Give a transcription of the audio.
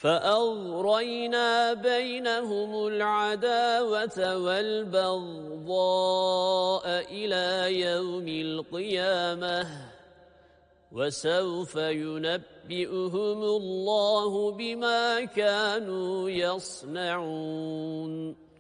فأغرينا بينهم العداوة والبغضاء إلى يوم القيامة وسوف ينبئهم الله بما كانوا يصنعون